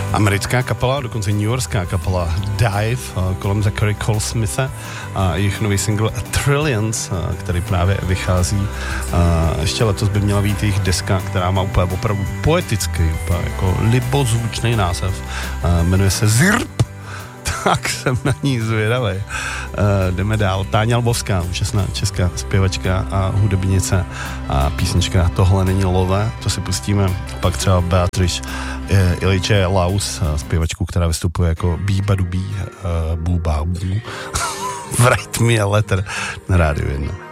Americká kapela, dokonce newyorská kapela Dive, kolem Zachary Cole-Smitha a jejich nový single A Trillions, který právě vychází. Ještě letos by měla být jejich deska, která má úplně opravdu poetický, úplně jako libozvučný název. Jmenuje se Zirp. Tak jsem na ní zvědavý. Jdeme dál. Táňa Lvovská, úžasná česká zpěvačka a hudebnice a písnička Tohle není love, to si pustíme. Pak třeba Beatrice Iliče Laus, zpěvačku, která vystupuje jako Bíba Dubí, Bůba Bů. Write me a letter na Rádiu 1.